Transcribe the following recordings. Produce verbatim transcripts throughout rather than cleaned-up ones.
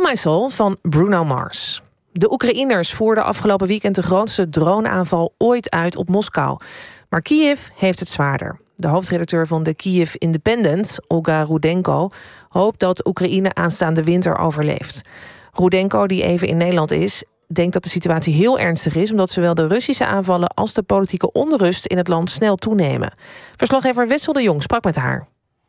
My Soul van Bruno Mars. De Oekraïners voerden afgelopen weekend de grootste droneaanval ooit uit op Moskou. Maar Kiev heeft het zwaarder. De hoofdredacteur van de Kiev Independent, Olga Rudenko, hoopt dat Oekraïne aanstaande winter overleeft. Rudenko, die even in Nederland is, denkt dat de situatie heel ernstig is, omdat zowel de Russische aanvallen als de politieke onrust in het land snel toenemen. Verslaggever Wessel de Jong sprak met haar.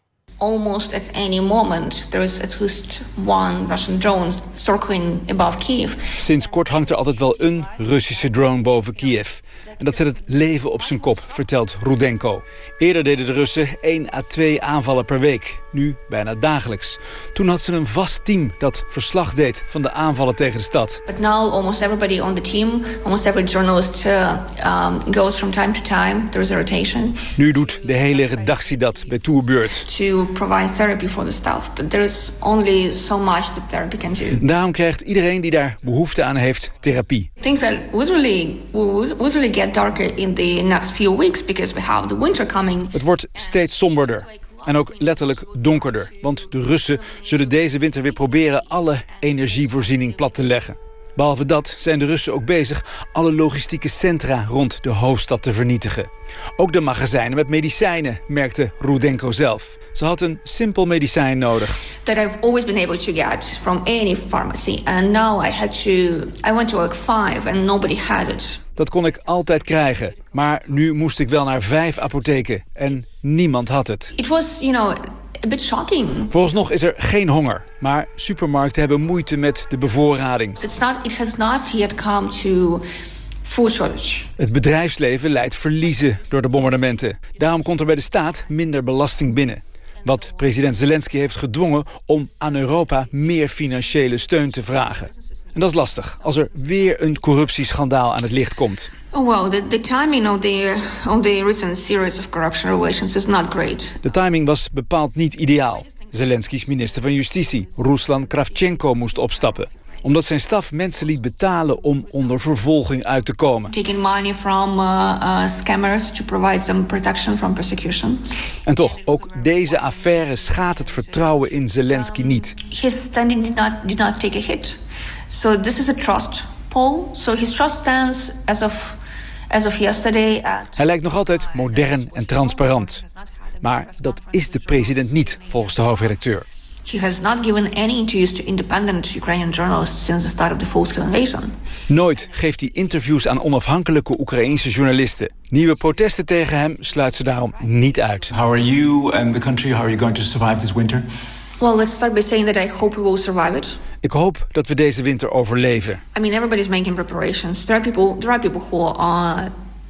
Almost at any moment there is at least one Russian drone circling above Kiev. Sinds kort hangt er altijd wel een Russische drone boven Kiev. En dat zet het leven op zijn kop, vertelt Rudenko. Eerder deden de Russen één à twee aanvallen per week. Nu bijna dagelijks. Toen had ze een vast team dat verslag deed van de aanvallen tegen de stad. But now almost everybody on the team, almost every journalist uh, um, goes from time to time. There is a rotation. Nu doet de hele redactie dat bij toerbeurt. To provide therapy for the staff, but there is only so much that therapy can do. Daarom krijgt iedereen die daar behoefte aan heeft therapie. Things are literally will literally get darker in the next few weeks because we have the winter coming. Het wordt steeds somberder. En ook letterlijk donkerder. Want de Russen zullen deze winter weer proberen alle energievoorziening plat te leggen. Behalve dat zijn de Russen ook bezig alle logistieke centra rond de hoofdstad te vernietigen. Ook de magazijnen met medicijnen, merkte Rudenko zelf. Ze had een simpel medicijn nodig. That I've always been able to get from any pharmacy. And now I had to, I went to like five and nobody had it. Dat kon ik altijd krijgen. Maar nu moest ik wel naar vijf apotheken. En niemand had het. It was, you know, a bit shocking. Vooralsnog is er geen honger. Maar supermarkten hebben moeite met de bevoorrading. It's not, it has not yet come to food shortage. Het bedrijfsleven leidt verliezen door de bombardementen. Daarom komt er bij de staat minder belasting binnen. Wat president Zelensky heeft gedwongen om aan Europa meer financiële steun te vragen. En dat is lastig, als er weer een corruptieschandaal aan het licht komt. Oh well, the, the timing of the, of the recent series of corruption revelations is not great. De timing was bepaald niet ideaal. Zelensky's minister van Justitie, Ruslan Kravchenko, moest opstappen. Omdat zijn staf mensen liet betalen om onder vervolging uit te komen. Taking money from uh, uh, scammers to provide some protection from persecution. En toch, ook deze affaire schaadt het vertrouwen in Zelensky niet. His standing did not, did not take a hit. So this is a trust poll. So his trust stands as of, as of yesterday at... Hij lijkt nog altijd modern en transparant. Maar dat is de president niet, volgens de hoofdredacteur. He has not given any interviews to independent Ukrainian journalists since the start of the full-scale invasion. Nooit geeft hij interviews aan onafhankelijke Oekraïense journalisten. Nieuwe protesten tegen hem sluit ze daarom niet uit. How are you and the country, how are you going to survive this winter? Well, let's start by saying that I hope we will survive it. Ik hoop dat we deze winter overleven. I mean, everybody's making preparations. There are people, there are people who are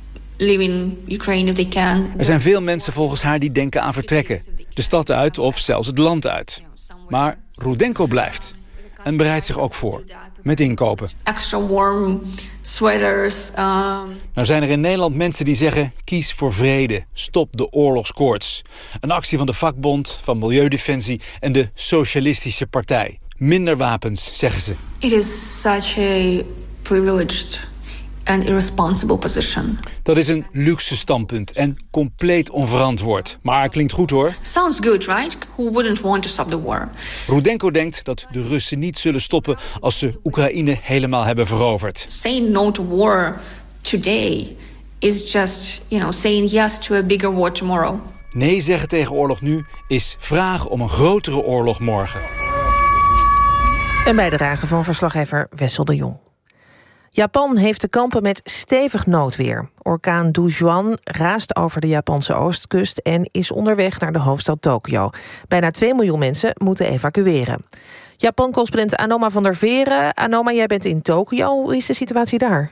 leaving Ukraine if they can. Er zijn veel mensen volgens haar die denken aan vertrekken. De stad uit of zelfs het land uit. Maar Rudenko blijft. En bereidt zich ook voor. Met inkopen. Extra warm sweaters. Um... Nou zijn er in Nederland mensen die zeggen... kies voor vrede, stop de oorlogskoorts. Een actie van de vakbond, van Milieudefensie... en de Socialistische Partij. Minder wapens, zeggen ze. It is such a privileged and irresponsible position. Dat is een luxe standpunt en compleet onverantwoord. Maar klinkt goed hoor. Sounds good, right? Who wouldn't want to stop the war? Rudenko denkt dat de Russen niet zullen stoppen als ze Oekraïne helemaal hebben veroverd. Saying no to war today is just, you know, saying yes to a bigger war tomorrow. Nee zeggen tegen oorlog nu is vragen om een grotere oorlog morgen. Een bijdrage van verslaggever Wessel de Jong. Japan heeft te kampen met stevig noodweer. Orkaan Dujuan raast over de Japanse oostkust en is onderweg naar de hoofdstad Tokio. Bijna twee miljoen mensen moeten evacueren. Japan-correspondent Anoma van der Veren. Anoma, jij bent in Tokio. Hoe is de situatie daar?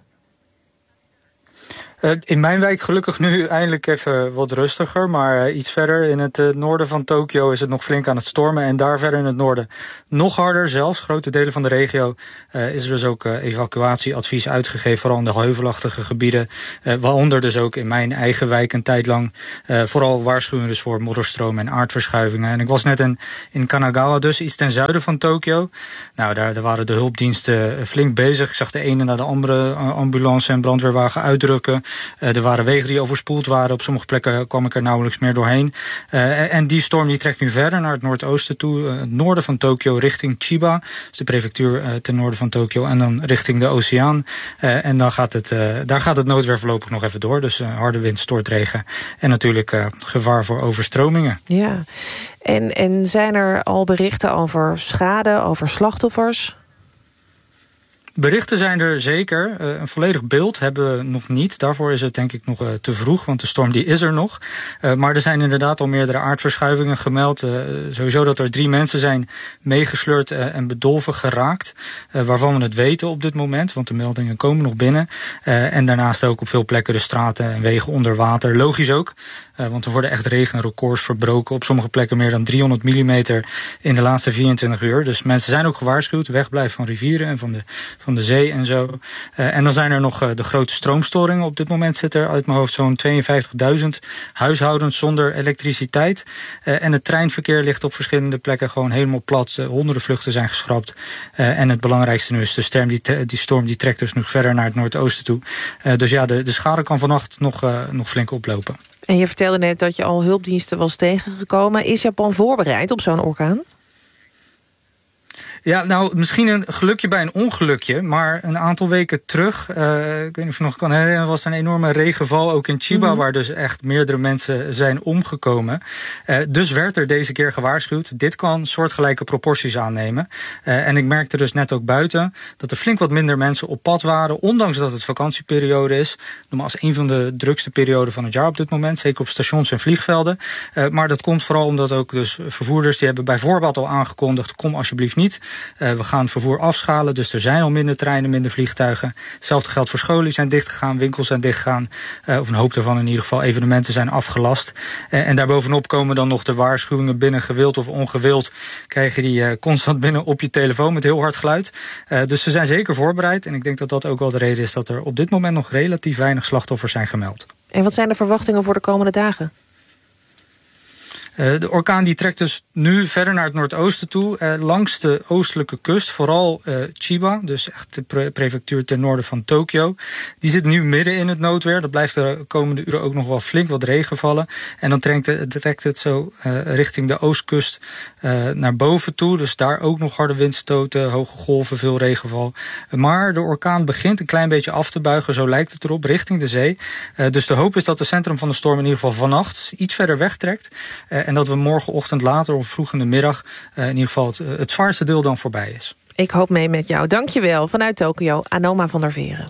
Uh, in mijn wijk gelukkig nu eindelijk even wat rustiger. Maar uh, iets verder in het uh, noorden van Tokio is het nog flink aan het stormen. En daar verder in het noorden nog harder zelfs. Grote delen van de regio uh, is er dus ook uh, evacuatieadvies uitgegeven. Vooral in de heuvelachtige gebieden. Uh, waaronder dus ook in mijn eigen wijk een tijd lang. Uh, vooral waarschuwen dus voor modderstromen en aardverschuivingen. En ik was net in, in Kanagawa dus, iets ten zuiden van Tokio. Nou, daar, daar waren de hulpdiensten flink bezig. Ik zag de ene naar de andere ambulance en brandweerwagen uitdrukken. Uh, er waren wegen die overspoeld waren. Op sommige plekken kwam ik er nauwelijks meer doorheen. Uh, en die storm die trekt nu verder naar het noordoosten toe. Uh, het noorden van Tokio richting Chiba. Dus de prefectuur uh, ten noorden van Tokio. En dan richting de oceaan. Uh, en dan gaat het, uh, daar gaat het noodweer voorlopig nog even door. Dus uh, harde wind, stortregen. En natuurlijk uh, gevaar voor overstromingen. Ja, en, en zijn er al berichten over schade, over slachtoffers? Berichten zijn er zeker. Uh, een volledig beeld hebben we nog niet. Daarvoor is het denk ik nog uh, te vroeg, want de storm die is er nog. Uh, maar er zijn inderdaad al meerdere aardverschuivingen gemeld. Uh, sowieso dat er drie mensen zijn meegesleurd uh, en bedolven geraakt. Uh, waarvan we het weten op dit moment, want de meldingen komen nog binnen. Uh, en daarnaast ook op veel plekken de straten en wegen onder water. Logisch ook, uh, want er worden echt regenrecords verbroken. Op sommige plekken meer dan driehonderd millimeter in de laatste vierentwintig uur. Dus mensen zijn ook gewaarschuwd. Wegblijven van rivieren en van de van de zee en zo. Uh, en dan zijn er nog uh, de grote stroomstoringen. Op dit moment zit er uit mijn hoofd zo'n tweeënvijftigduizend huishoudens zonder elektriciteit. Uh, en het treinverkeer ligt op verschillende plekken gewoon helemaal plat. Uh, honderden vluchten zijn geschrapt. Uh, en het belangrijkste nu is de storm die, die storm die trekt dus nu verder naar het noordoosten toe. Uh, dus ja, de, de schade kan vannacht nog, uh, nog flink oplopen. En je vertelde net dat je al hulpdiensten was tegengekomen. Is Japan voorbereid op zo'n orkaan? Ja, nou, misschien een gelukje bij een ongelukje. Maar een aantal weken terug, uh, ik weet niet of je nog kan herinneren, was er een enorme regenval ook in Chiba, mm-hmm. waar dus echt meerdere mensen zijn omgekomen. Uh, dus werd er deze keer gewaarschuwd, dit kan soortgelijke proporties aannemen. Uh, en ik merkte dus net ook buiten dat er flink wat minder mensen op pad waren, ondanks dat het vakantieperiode is. Noem maar als een van de drukste perioden van het jaar op dit moment, zeker op stations en vliegvelden. Uh, maar dat komt vooral omdat ook dus vervoerders, die hebben bijvoorbeeld al aangekondigd, kom alsjeblieft niet. Uh, we gaan vervoer afschalen, dus er zijn al minder treinen, minder vliegtuigen. Hetzelfde geldt voor scholen, die zijn dichtgegaan, winkels zijn dichtgegaan. Uh, of een hoop daarvan in ieder geval, evenementen zijn afgelast. Uh, en daarbovenop komen dan nog de waarschuwingen binnen, gewild of ongewild. Krijg je die uh, constant binnen op je telefoon met heel hard geluid. Uh, dus ze zijn zeker voorbereid. En ik denk dat dat ook wel de reden is dat er op dit moment nog relatief weinig slachtoffers zijn gemeld. En wat zijn de verwachtingen voor de komende dagen? Uh, de orkaan die trekt dus nu verder naar het noordoosten toe, uh, langs de oostelijke kust, vooral uh, Chiba, dus echt de pre- prefectuur ten noorden van Tokio. Die zit nu midden in het noodweer. Dat blijft de komende uren ook nog wel flink wat regen vallen. En dan trekt het, trekt het zo uh, richting de oostkust uh, naar boven toe. Dus daar ook nog harde windstoten, hoge golven, veel regenval. Uh, maar de orkaan begint een klein beetje af te buigen, zo lijkt het erop, richting de zee. Uh, dus de hoop is dat het centrum van de storm in ieder geval vannacht iets verder wegtrekt. Uh, En dat we morgenochtend later of vroeg in de middag uh, in ieder geval het, het zwaarste deel dan voorbij is. Ik hoop mee met jou. Dank je wel. Vanuit Tokio, Anoma van der Veren.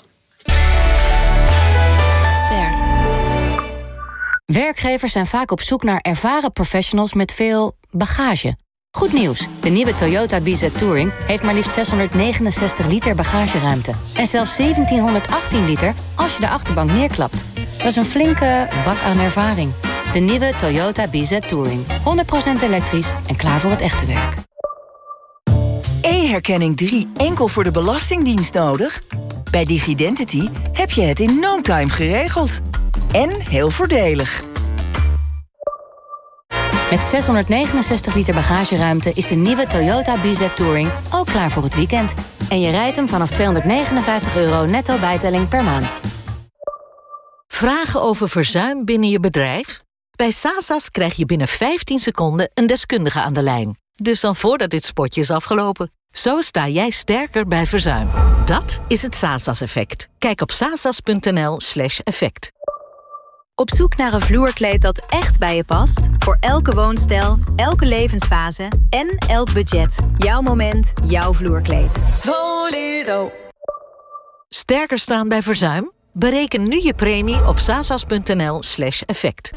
Ster. Werkgevers zijn vaak op zoek naar ervaren professionals met veel bagage. Goed nieuws. De nieuwe Toyota B Z Touring heeft maar liefst zeshonderdnegenenzestig liter bagageruimte. En zelfs zeventienhonderdachttien liter als je de achterbank neerklapt. Dat is een flinke bak aan ervaring. De nieuwe Toyota B Z Touring. honderd procent elektrisch en klaar voor het echte werk. E-herkenning drie enkel voor de Belastingdienst nodig? Bij Digidentity heb je het in no time geregeld. En heel voordelig. Met zeshonderdnegenenzestig liter bagageruimte is de nieuwe Toyota B Z Touring ook klaar voor het weekend. En je rijdt hem vanaf tweehonderdnegenenvijftig euro netto bijtelling per maand. Vragen over verzuim binnen je bedrijf? Bij Sasas krijg je binnen vijftien seconden een deskundige aan de lijn. Dus dan voordat dit spotje is afgelopen. Zo sta jij sterker bij verzuim. Dat is het Sasas-effect. Kijk op sasas.nl slash effect. Op zoek naar een vloerkleed dat echt bij je past? Voor elke woonstijl, elke levensfase en elk budget. Jouw moment, jouw vloerkleed. Volido. Sterker staan bij verzuim? Bereken nu je premie op sasas.nl slash effect.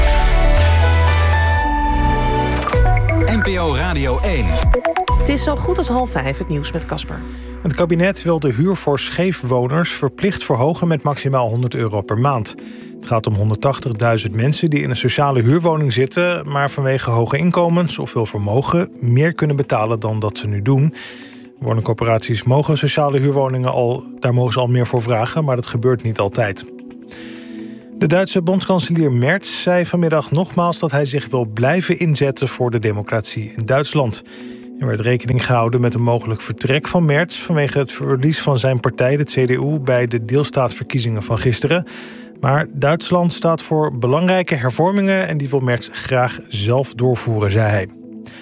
N P O Radio één. Het is zo goed als half vijf, het nieuws met Casper. Het kabinet wil de huur voor scheefwoners verplicht verhogen met maximaal honderd euro per maand. Het gaat om honderdtachtigduizend mensen die in een sociale huurwoning zitten, maar vanwege hoge inkomens of veel vermogen meer kunnen betalen dan dat ze nu doen. Woningcorporaties mogen sociale huurwoningen al, daar mogen ze al meer voor vragen, maar dat gebeurt niet altijd. De Duitse bondskanselier Merz zei vanmiddag nogmaals dat hij zich wil blijven inzetten voor de democratie in Duitsland. Er werd rekening gehouden met een mogelijk vertrek van Merz vanwege het verlies van zijn partij, de C D U, bij de deelstaatverkiezingen van gisteren. Maar Duitsland staat voor belangrijke hervormingen en die wil Merz graag zelf doorvoeren, zei hij.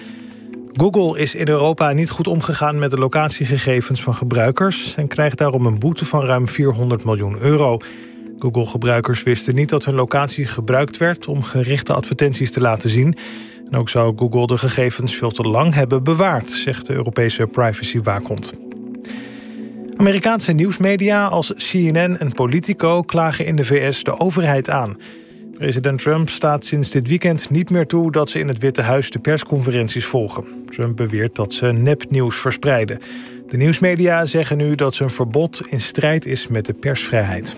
Google is in Europa niet goed omgegaan met de locatiegegevens van gebruikers en krijgt daarom een boete van ruim vierhonderd miljoen euro. Google-gebruikers wisten niet dat hun locatie gebruikt werd om gerichte advertenties te laten zien. En ook zou Google de gegevens veel te lang hebben bewaard, zegt de Europese privacywaakhond. Amerikaanse nieuwsmedia als C N N en Politico klagen in de V S de overheid aan. President Trump staat sinds dit weekend niet meer toe dat ze in het Witte Huis de persconferenties volgen. Trump beweert dat ze nepnieuws verspreiden. De nieuwsmedia zeggen nu dat zijn verbod in strijd is met de persvrijheid.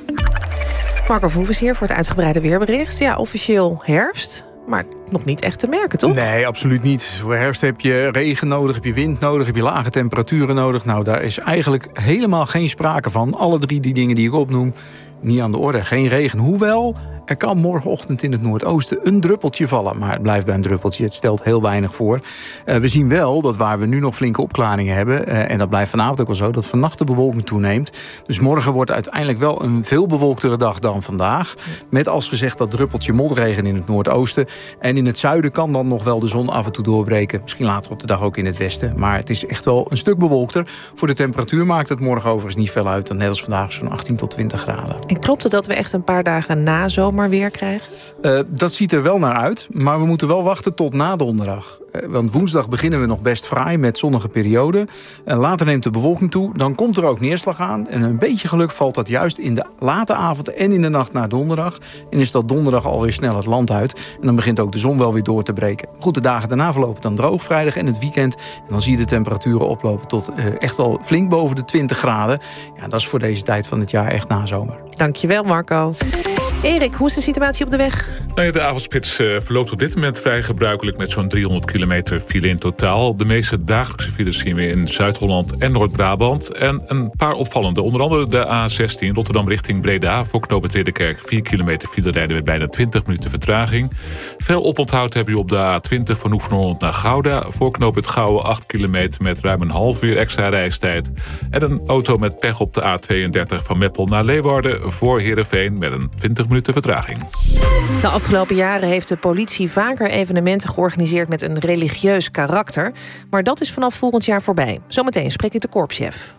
Marco Verhoeven is hier voor het uitgebreide weerbericht. Ja, officieel herfst, maar nog niet echt te merken, toch? Nee, absoluut niet. Voor herfst heb je regen nodig, heb je wind nodig, heb je lage temperaturen nodig. Nou, daar is eigenlijk helemaal geen sprake van. Alle drie die dingen die ik opnoem, niet aan de orde. Geen regen, hoewel er kan morgenochtend in het noordoosten een druppeltje vallen. Maar het blijft bij een druppeltje, het stelt heel weinig voor. Uh, we zien wel dat waar we nu nog flinke opklaringen hebben, Uh, en dat blijft vanavond ook wel zo, dat vannacht de bewolking toeneemt. Dus morgen wordt uiteindelijk wel een veel bewolktere dag dan vandaag. Met als gezegd dat druppeltje motregen in het noordoosten. En in het zuiden kan dan nog wel de zon af en toe doorbreken. Misschien later op de dag ook in het westen. Maar het is echt wel een stuk bewolkter. Voor de temperatuur maakt het morgen overigens niet veel uit. Dan net als vandaag zo'n achttien tot twintig graden. En klopt het dat we echt een paar dagen na zomer weer krijgen? Uh, dat ziet er wel naar uit, maar we moeten wel wachten tot na donderdag. Uh, want woensdag beginnen we nog best fraai met zonnige perioden. En later neemt de bewolking toe, dan komt er ook neerslag aan. En een beetje geluk valt dat juist in de late avond en in de nacht naar donderdag. En is dat donderdag alweer snel het land uit. En dan begint ook de zon wel weer door te breken. Goed, de dagen daarna verlopen dan droog, vrijdag en het weekend. En dan zie je de temperaturen oplopen tot uh, echt wel flink boven de twintig graden. Ja, dat is voor deze tijd van het jaar echt nazomer. Dankjewel, Marco. Erik, hoe is de situatie op de weg? Nou ja, de avondspits uh, verloopt op dit moment vrij gebruikelijk met zo'n driehonderd kilometer file in totaal. De meeste dagelijkse files zien we in Zuid-Holland en Noord-Brabant. En een paar opvallende, onder andere de A zestien Rotterdam richting Breda. Voor knooppunt Ridderkerk vier kilometer file rijden met bijna twintig minuten vertraging. Veel oponthoud hebben we op de A twintig van Hoek van Holland naar Gouda. Voor knooppunt Gouwen acht kilometer met ruim een half uur extra reistijd. En een auto met pech op de A tweeëndertig van Meppel naar Leeuwarden voor Heerenveen met een twintig minuten vertraging. De afgelopen jaren heeft de politie vaker evenementen georganiseerd met een religieus karakter. Maar dat is vanaf volgend jaar voorbij. Zometeen spreek ik de korpschef.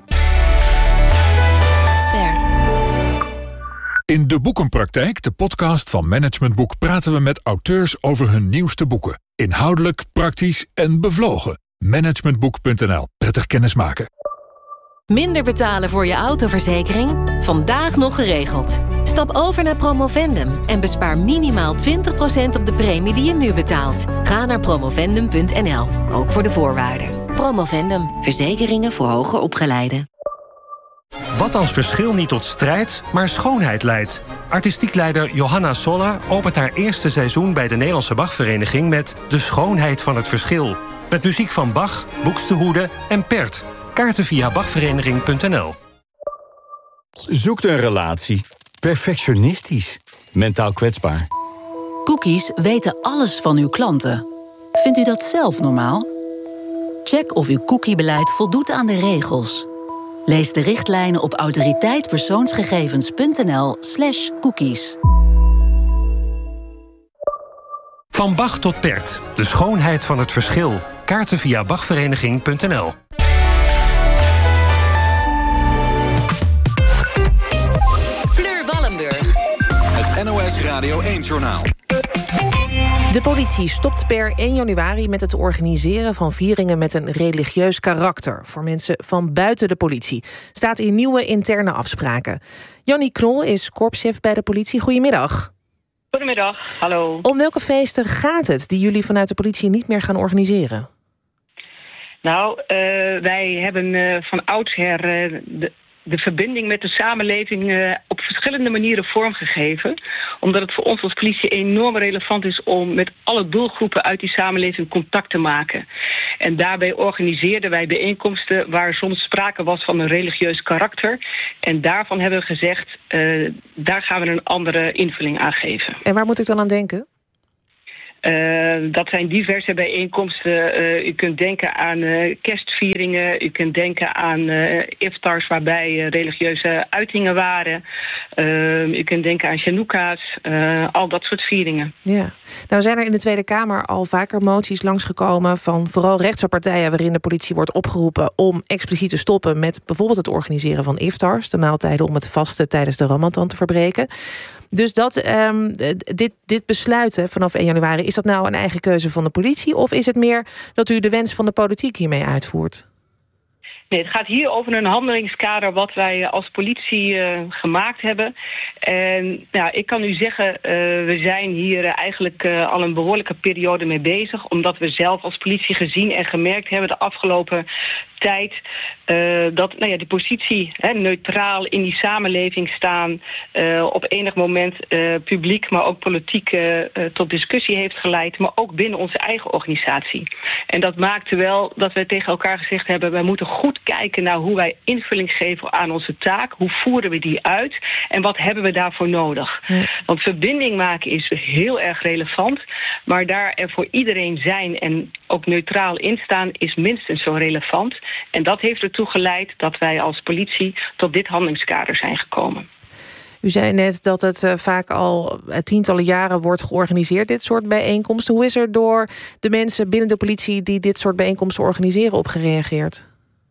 Ster. In De Boekenpraktijk, de podcast van Management Boek, praten we met auteurs over hun nieuwste boeken. Inhoudelijk, praktisch en bevlogen. managementboek punt n l. Prettig kennismaken. Minder betalen voor je autoverzekering? Vandaag nog geregeld. Stap over naar Promovendum en bespaar minimaal twintig procent op de premie die je nu betaalt. Ga naar promovendum punt n l, ook voor de voorwaarden. Promovendum, verzekeringen voor hoger opgeleiden. Wat als verschil niet tot strijd, maar schoonheid leidt? Artistiek leider Johanna Soller opent haar eerste seizoen bij de Nederlandse Bachvereniging met De Schoonheid van het Verschil. Met muziek van Bach, Buxtehude en Pert. Kaarten via bachvereniging punt n l. Zoekt een relatie. Perfectionistisch. Mentaal kwetsbaar. Cookies weten alles van uw klanten. Vindt u dat zelf normaal? Check of uw cookiebeleid voldoet aan de regels. Lees de richtlijnen op autoriteitpersoonsgegevens punt n l slash cookies. Van Bach tot Pert. De schoonheid van het verschil. Kaarten via bachvereniging punt n l. Het N O S Radio één-journaal. De politie stopt per één januari met het organiseren van vieringen met een religieus karakter voor mensen van buiten de politie. Staat in nieuwe interne afspraken. Jannie Knol is korpschef bij de politie. Goedemiddag. Goedemiddag, hallo. Om welke feesten gaat het die jullie vanuit de politie niet meer gaan organiseren? Nou, uh, wij hebben uh, van oudsher uh, de, de verbinding met de samenleving uh, op verschillende manieren vormgegeven. Omdat het voor ons als politie enorm relevant is om met alle doelgroepen uit die samenleving contact te maken. En daarbij organiseerden wij bijeenkomsten waar soms sprake was van een religieus karakter. En daarvan hebben we gezegd, uh, daar gaan we een andere invulling aan geven. En waar moet ik dan aan denken? Uh, dat zijn diverse bijeenkomsten. Uh, u kunt denken aan uh, kerstvieringen. U kunt denken aan uh, iftars waarbij uh, religieuze uitingen waren. Uh, u kunt denken aan Chanukka's. Uh, al dat soort vieringen. Ja. Nou zijn er in de Tweede Kamer al vaker moties langsgekomen van vooral rechtse partijen waarin de politie wordt opgeroepen om expliciet te stoppen met bijvoorbeeld het organiseren van iftars, de maaltijden om het vasten tijdens de Ramadan te verbreken. Dus dat, um, dit, dit besluit hè, vanaf één januari, is dat nou een eigen keuze van de politie of is het meer dat u de wens van de politiek hiermee uitvoert? Nee, het gaat hier over een handelingskader wat wij als politie uh, gemaakt hebben. En ja, ik kan u zeggen, uh, we zijn hier uh, eigenlijk uh, al een behoorlijke periode mee bezig, omdat we zelf als politie gezien en gemerkt hebben de afgelopen tijd uh, dat nou ja, de positie hè, neutraal in die samenleving staan, uh, op enig moment uh, publiek, maar ook politiek uh, uh, tot discussie heeft geleid, maar ook binnen onze eigen organisatie. En dat maakte wel dat we tegen elkaar gezegd hebben, wij moeten goed kijken naar hoe wij invulling geven aan onze taak, hoe voeren we die uit en wat hebben we daarvoor nodig. Ja. Want verbinding maken is heel erg relevant, maar daar er voor iedereen zijn en ook neutraal instaan is minstens zo relevant. En dat heeft ertoe geleid dat wij als politie tot dit handelingskader zijn gekomen. U zei net dat het uh, vaak al uh, tientallen jaren wordt georganiseerd, dit soort bijeenkomsten. Hoe is er door de mensen binnen de politie die dit soort bijeenkomsten organiseren op gereageerd?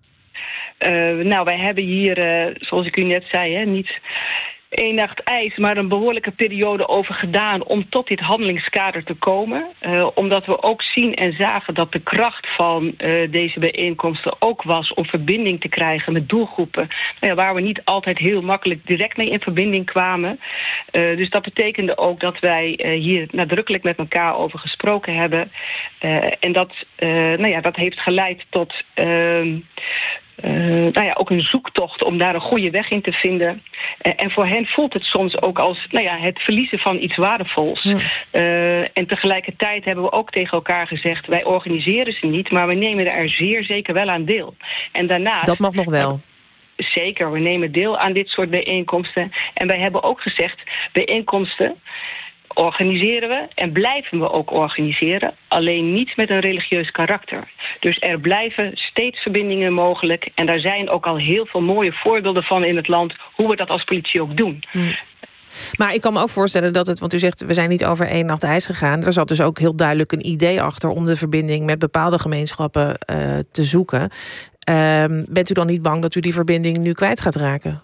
Uh, nou, wij hebben hier, uh, zoals ik u net zei, hè, niet één nacht ijs, maar een behoorlijke periode over gedaan om tot dit handelingskader te komen. Uh, omdat we ook zien en zagen dat de kracht van uh, deze bijeenkomsten ook was om verbinding te krijgen met doelgroepen nou ja, waar we niet altijd heel makkelijk direct mee in verbinding kwamen. Uh, dus dat betekende ook dat wij uh, hier nadrukkelijk met elkaar over gesproken hebben. Uh, en dat, uh, nou ja, dat heeft geleid tot Uh, Uh, nou ja, ook een zoektocht om daar een goede weg in te vinden. Uh, en voor hen voelt het soms ook als nou ja, het verliezen van iets waardevols. Ja. Uh, en tegelijkertijd hebben we ook tegen elkaar gezegd, wij organiseren ze niet, maar we nemen er zeer zeker wel aan deel. En daarnaast, dat mag nog wel. Uh, zeker, we nemen deel aan dit soort bijeenkomsten. En wij hebben ook gezegd, bijeenkomsten organiseren we en blijven we ook organiseren, alleen niet met een religieus karakter. Dus er blijven steeds verbindingen mogelijk en daar zijn ook al heel veel mooie voorbeelden van in het land hoe we dat als politie ook doen. Hmm. Maar ik kan me ook voorstellen dat het, want u zegt we zijn niet over één nacht ijs gegaan. Er zat dus ook heel duidelijk een idee achter om de verbinding met bepaalde gemeenschappen uh, te zoeken. Uh, bent u dan niet bang dat u die verbinding nu kwijt gaat raken?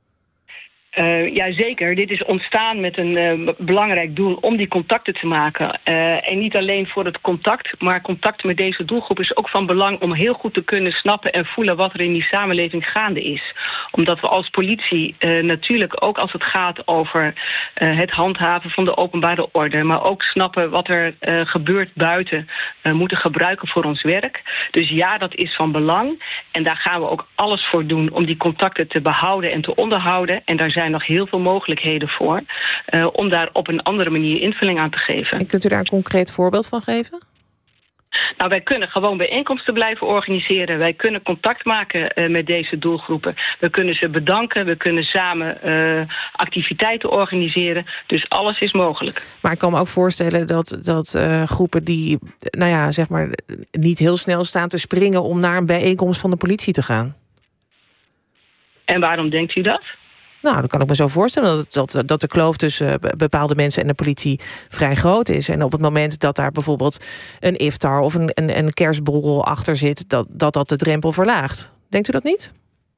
Uh, ja, zeker. Dit is ontstaan met een uh, belangrijk doel om die contacten te maken. Uh, en niet alleen voor het contact, maar contact met deze doelgroep is ook van belang om heel goed te kunnen snappen en voelen wat er in die samenleving gaande is. Omdat we als politie uh, natuurlijk ook als het gaat over uh, het handhaven van de openbare orde, maar ook snappen wat er uh, gebeurt buiten, uh, moeten gebruiken voor ons werk. Dus ja, dat is van belang. En daar gaan we ook alles voor doen om die contacten te behouden en te onderhouden. En daar zijn Er zijn nog heel veel mogelijkheden voor uh, om daar op een andere manier invulling aan te geven. En kunt u daar een concreet voorbeeld van geven? Nou, wij kunnen gewoon bijeenkomsten blijven organiseren. Wij kunnen contact maken uh, met deze doelgroepen. We kunnen ze bedanken. We kunnen samen uh, activiteiten organiseren. Dus alles is mogelijk. Maar ik kan me ook voorstellen dat, dat uh, groepen die nou ja, zeg maar, niet heel snel staan te springen om naar een bijeenkomst van de politie te gaan. En waarom denkt u dat? Nou, dan kan ik me zo voorstellen dat, dat, dat de kloof tussen bepaalde mensen en de politie vrij groot is. En op het moment dat daar bijvoorbeeld een iftar of een, een, een kerstborrel achter zit, dat, dat dat de drempel verlaagt. Denkt u dat niet?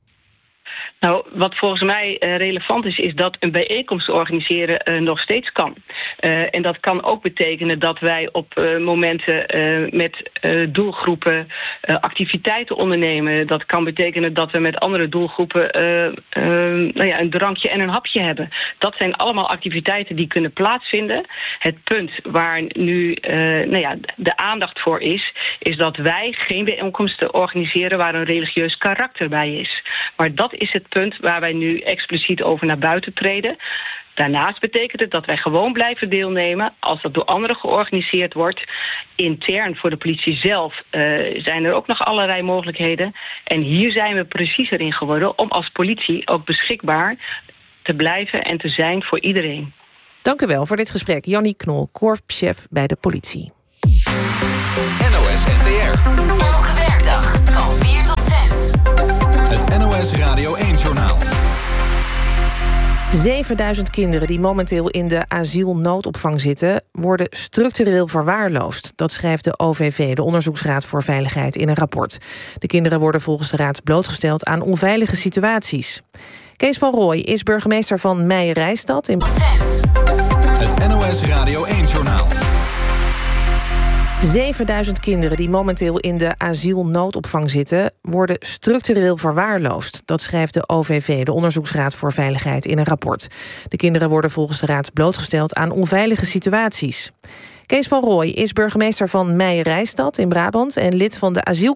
Nou, wat volgens mij uh, relevant is, is dat een bijeenkomst organiseren uh, nog steeds kan. Uh, en dat kan ook betekenen dat wij op uh, momenten uh, met uh, doelgroepen uh, activiteiten ondernemen. Dat kan betekenen dat we met andere doelgroepen uh, uh, nou ja, een drankje en een hapje hebben. Dat zijn allemaal activiteiten die kunnen plaatsvinden. Het punt waar nu uh, nou ja, de aandacht voor is, is dat wij geen bijeenkomsten organiseren waar een religieus karakter bij is. Maar dat is het punt waar wij nu expliciet over naar buiten treden. Daarnaast betekent het dat wij gewoon blijven deelnemen als dat door anderen georganiseerd wordt. Intern voor de politie zelf uh, zijn er ook nog allerlei mogelijkheden. En hier zijn we preciezer in geworden om als politie ook beschikbaar te blijven en te zijn voor iedereen. Dank u wel voor dit gesprek. Jannie Knol, korpschef bij de politie. N O S N T R. Elke werkdag van vier tot zes. Het N O S Radio één-journaal. zevenduizend kinderen die momenteel in de asielnoodopvang zitten, worden structureel verwaarloosd. Dat schrijft de O V V, de Onderzoeksraad voor Veiligheid, in een rapport. De kinderen worden volgens de raad blootgesteld aan onveilige situaties. Kees van Rooij is burgemeester van Meijerijstad in Het N O S Radio één-journaal. zevenduizend kinderen die momenteel in de asielnoodopvang zitten, worden structureel verwaarloosd. Dat schrijft de O V V, de Onderzoeksraad voor Veiligheid, in een rapport. De kinderen worden volgens de raad blootgesteld aan onveilige situaties. Kees van Rooij is burgemeester van Meijerijstad in Brabant en lid van de asiel